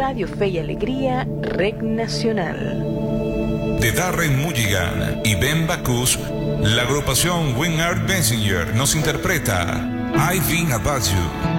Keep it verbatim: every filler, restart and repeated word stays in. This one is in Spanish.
Radio Fe y Alegría, Rec Nacional. De Darren Mulligan y Ben Backus, la agrupación Wingard Bensinger nos interpreta I Think About You.